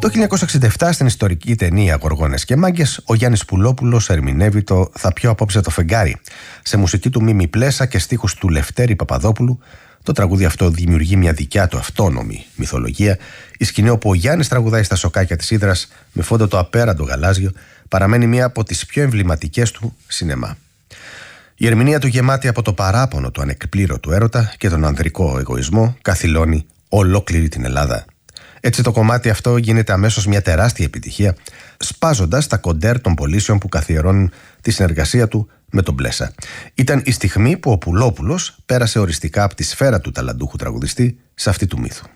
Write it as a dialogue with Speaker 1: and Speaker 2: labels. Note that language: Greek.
Speaker 1: Το 1967 στην ιστορική ταινία «Γοργόνες και Μάγκες» ο Γιάννης Πουλόπουλος ερμηνεύει το «Θα πιω απόψε το φεγγάρι». Σε μουσική του Μίμη Πλέσα και στίχους του Λευτέρη Παπαδόπουλου, το τραγούδι αυτό δημιουργεί μια δικιά του αυτόνομη μυθολογία. Η σκηνή όπου ο Γιάννης τραγουδάει στα σοκάκια της Ύδρας με φόντο το απέραντο γαλάζιο παραμένει μία από τις πιο εμβληματικές του σινεμά. Η ερμηνεία του, γεμάτη από το παράπονο του ανεκπλήρωτου έρωτα και τον ανδρικό εγωισμό, καθυλώνει ολόκληρη την Ελλάδα. Έτσι το κομμάτι αυτό γίνεται αμέσως μια τεράστια επιτυχία, σπάζοντας τα κοντέρ των πωλήσεων που καθιερώνουν τη συνεργασία του με τον Πλέσα. Ήταν η στιγμή που ο Πουλόπουλος πέρασε οριστικά από τη σφαίρα του ταλαντούχου τραγουδιστή σε αυτή του μύθου.